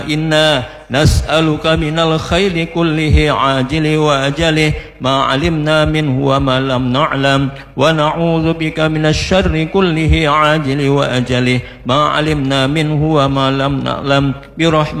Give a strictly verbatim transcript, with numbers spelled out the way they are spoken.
إنا نسألك من الخير كله عاجل وأجله ما علمنا منه وما لم نعلم ونعوذ بك من الشر كله عاجل وأجله ما علمنا منه وما لم نعلم برحمتك